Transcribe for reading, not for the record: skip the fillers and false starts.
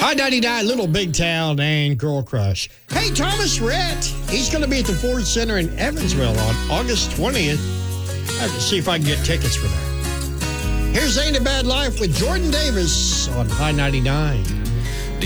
I-99, Little Big Town, and Girl Crush. Hey, Thomas Rhett. He's going to be at the Ford Center in Evansville on August 20th. I have to see if I can get tickets for that. Here's Ain't a Bad Life with Jordan Davis on I-99.